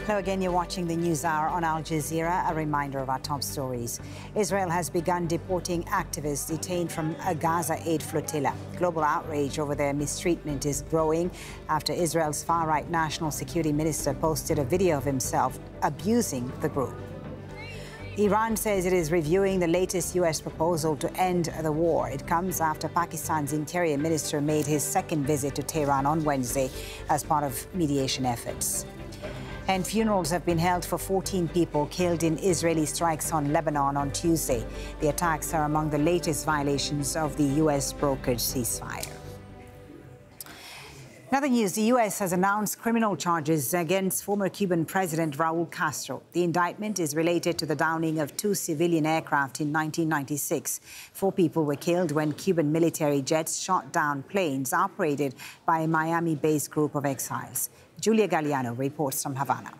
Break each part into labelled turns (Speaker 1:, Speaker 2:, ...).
Speaker 1: Hello again, you're watching the News Hour on Al Jazeera. A reminder of our top stories. Israel has begun deporting activists detained from a Gaza aid flotilla. Global outrage over their mistreatment is growing after Israel's far-right national security minister posted a video of himself abusing the group. Iran says it is reviewing the latest U.S. proposal to end the war. It comes after Pakistan's interior minister made his second visit to Tehran on Wednesday as part of mediation efforts. And funerals have been held for 14 people killed in Israeli strikes on Lebanon on Tuesday. The attacks are among the latest violations of the U.S. brokered ceasefire. In other news, the U.S. has announced criminal charges against former Cuban President Raul Castro. The indictment is related to the downing of 2 civilian aircraft in 1996. 4 people were killed when Cuban military jets shot down planes operated by a Miami-based group of exiles. Julia Galliano reports from Havana.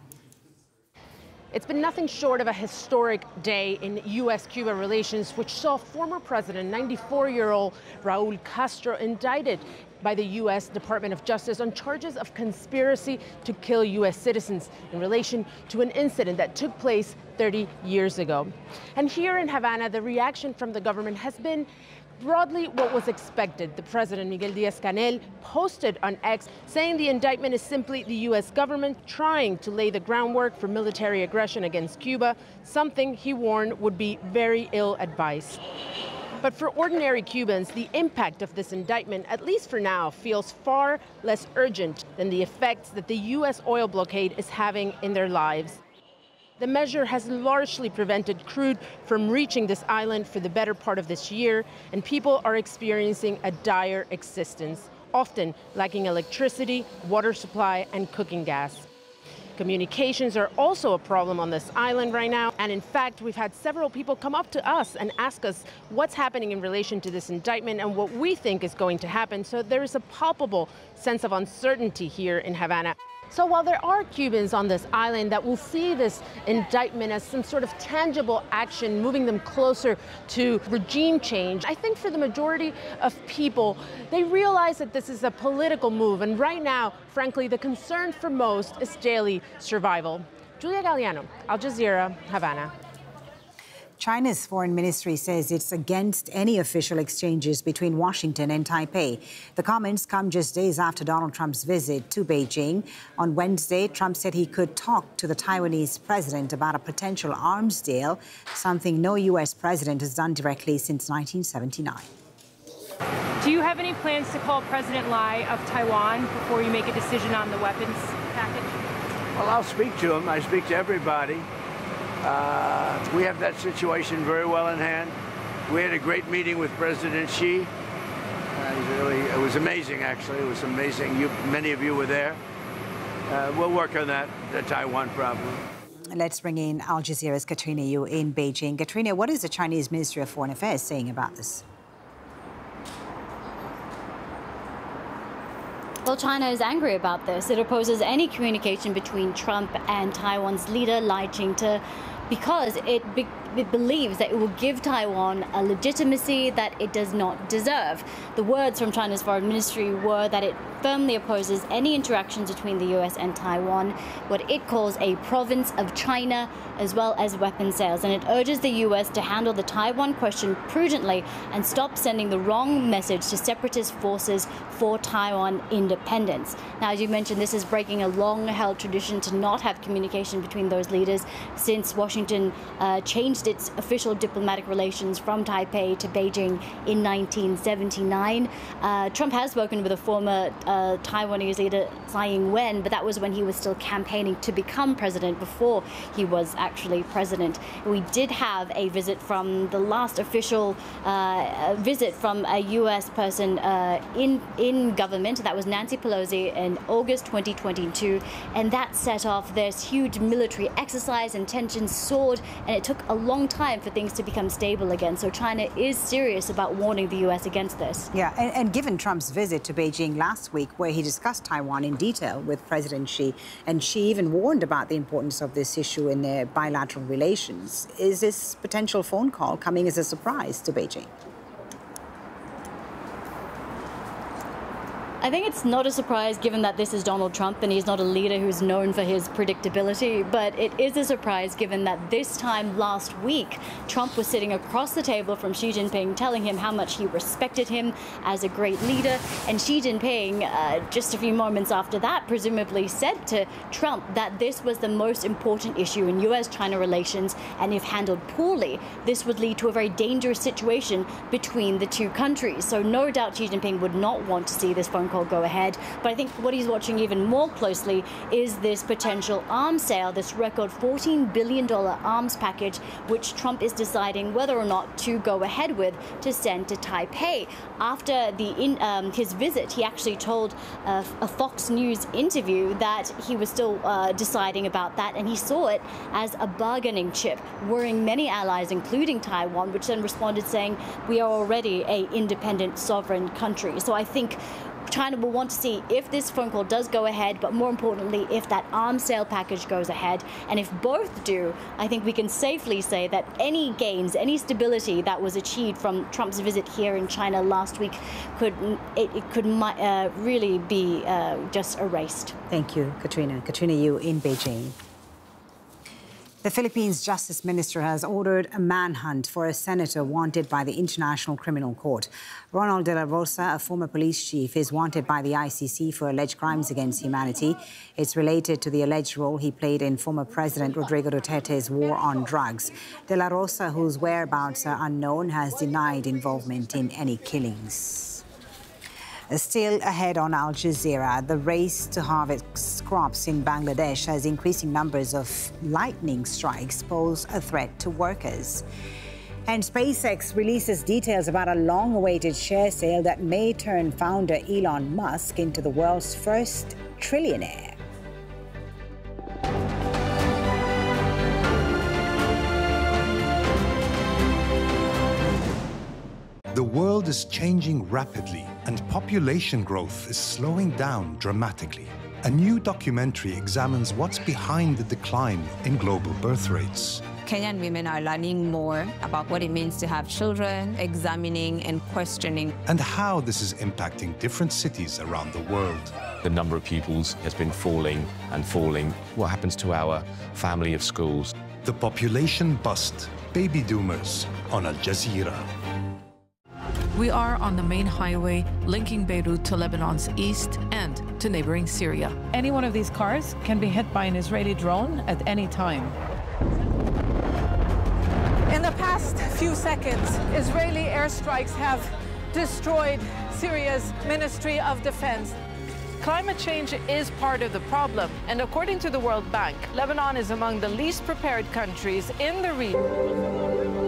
Speaker 2: It's been nothing short of a historic day in U.S.-Cuba relations, which saw former President, 94-year-old Raul Castro, indicted by the U.S. Department of Justice on charges of conspiracy to kill U.S. citizens in relation to an incident that took place 30 years ago. And here in Havana, the reaction from the government has been broadly what was expected. The president, Miguel Díaz-Canel, posted on X saying the indictment is simply the U.S. government trying to lay the groundwork for military aggression against Cuba, something he warned would be very ill-advised. But for ordinary Cubans, the impact of this indictment, at least for now, feels far less urgent than the effects that the U.S. oil blockade is having in their lives. The measure has largely prevented crude from reaching this island for the better part of this year, and people are experiencing a dire existence, often lacking electricity, water supply, and cooking gas. Communications are also a problem on this island right now, and in fact, we've had several people come up to us and ask us what's happening in relation to this indictment and what we think is going to happen. So there is a palpable sense of uncertainty here in Havana. So while there are Cubans on this island that will see this indictment as some sort of tangible action, moving them closer to regime change, I think for the majority of people, they realize that this is a political move. And right now, frankly, the concern for most is daily survival. Julia Galliano, Al Jazeera, Havana.
Speaker 1: China's foreign ministry says it's against any official exchanges between Washington and Taipei. The comments come just days after Donald Trump's visit to Beijing. On Wednesday, Trump said he could talk to the Taiwanese president about a potential arms deal, something no U.S. president has done directly since 1979.
Speaker 3: Do you have any plans to call President Lai of Taiwan before you make a decision on the weapons package?
Speaker 4: Well, I'll speak to him. I speak to everybody. We have that situation very well in hand. We had a great meeting with President Xi. It was amazing, actually. It was amazing. Many of you were there. We'll work on that, the Taiwan problem.
Speaker 1: Let's bring in Al Jazeera's Katrina Yu in Beijing. Katrina, what is the Chinese Ministry of Foreign Affairs saying about this?
Speaker 5: Well, China is angry about this. It opposes any communication between Trump and Taiwan's leader, Lai Ching-te, because it believes that it will give Taiwan a legitimacy that it does not deserve. The words from China's foreign ministry were that it firmly opposes any interactions between the U.S. and Taiwan, what it calls a province of China, as well as weapon sales. And it urges the U.S. to handle the Taiwan question prudently and stop sending the wrong message to separatist forces for Taiwan independence. Now, as you mentioned, this is breaking a long-held tradition to not have communication between those leaders since Washington changed its official diplomatic relations from Taipei to Beijing in 1979. Trump has spoken with a former Taiwanese leader, Tsai Ing-wen, but that was when he was still campaigning to become president before he was actually president. We did have a visit from the last official visit from a U.S. person in government. That was Nancy Pelosi in August 2022, and that set off this huge military exercise, and tensions soared, and it took a long time for things to become stable again. So China is serious about warning the U.S. against this.
Speaker 1: Yeah, and given Trump's visit to Beijing last week, where he discussed Taiwan in detail with President Xi, and Xi even warned about the importance of this issue in their bilateral relations, is this potential phone call coming as a surprise to Beijing?
Speaker 5: I think it's not a surprise given that this is Donald Trump and he's not a leader who's known for his predictability, but it is a surprise given that this time last week, Trump was sitting across the table from Xi Jinping telling him how much he respected him as a great leader, and Xi Jinping, just a few moments after that, presumably said to Trump that this was the most important issue in US-China relations, and if handled poorly, this would lead to a very dangerous situation between the two countries. So no doubt Xi Jinping would not want to see this phone call go ahead. But I think what he's watching even more closely is this potential arms sale, this record $14 billion arms package, which Trump is deciding whether or not to go ahead with to send to Taipei. After his visit, he actually told a Fox News interview that he was still deciding about that, and he saw it as a bargaining chip, worrying many allies, including Taiwan, which then responded saying, we are already an independent sovereign country. So I think China will want to see if this phone call does go ahead, but more importantly, if that arms sale package goes ahead. And if both do, I think we can safely say that any gains, any stability that was achieved from Trump's visit here in China last week could really be just erased.
Speaker 1: Thank you, Katrina. Katrina Yu in Beijing. The Philippines Justice Minister has ordered a manhunt for a senator wanted by the International Criminal Court. Ronald De La Rosa, a former police chief, is wanted by the ICC for alleged crimes against humanity. It's related to the alleged role he played in former President Rodrigo Duterte's war on drugs. De La Rosa, whose whereabouts are unknown, has denied involvement in any killings. Still ahead on Al Jazeera, the race to harvest crops in Bangladesh as increasing numbers of lightning strikes pose a threat to workers. And SpaceX releases details about a long-awaited share sale that may turn founder Elon Musk into the world's first trillionaire.
Speaker 6: The world is changing rapidly, and population growth is slowing down dramatically. A new documentary examines what's behind the decline in global birth rates.
Speaker 7: Kenyan women are learning more about what it means to have children, examining and questioning.
Speaker 6: And how this is impacting different cities around the world.
Speaker 8: The number of pupils has been falling and falling. What happens to our family of schools?
Speaker 6: The population bust, baby doomers, on Al Jazeera.
Speaker 9: We are on the main highway linking Beirut to Lebanon's east and to neighboring Syria.
Speaker 10: Any one of these cars can be hit by an Israeli drone at any time.
Speaker 11: In the past few seconds, Israeli airstrikes have destroyed Syria's Ministry of Defense.
Speaker 10: Climate change is part of the problem, and according to the World Bank, Lebanon is among the least prepared countries in the region.